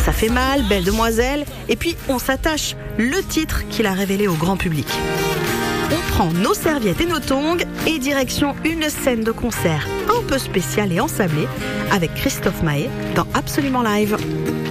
Ça fait mal, Belle demoiselle, et puis on s'attache, le titre qu'il a révélé au grand public. On prend nos serviettes et nos tongs et direction une scène de concert un peu spéciale et ensablée avec Christophe Maé dans Absolument Live.